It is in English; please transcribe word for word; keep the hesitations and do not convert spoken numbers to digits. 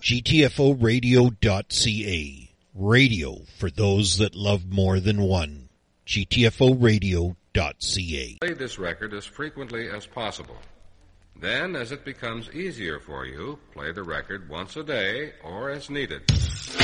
G T F O radio dot C A. Radio for those that love more than one. G T F O radio dot C A. Play this record as frequently as possible. Then, as it becomes easier for you, play the record once a day or as needed.